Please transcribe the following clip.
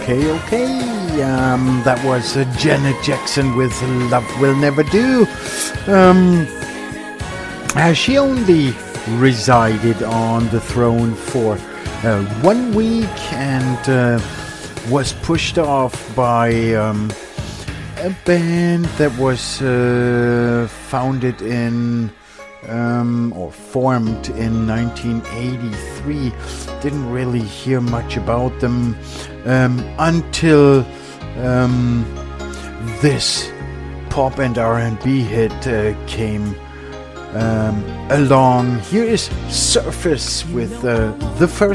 Okay. That was Janet Jackson with Love Will Never Do. She only resided on the throne for 1 week and was pushed off by a band that was founded in or formed in 1983. Didn't really hear much about them until this pop and R&B hit came along. Here is Surface with the first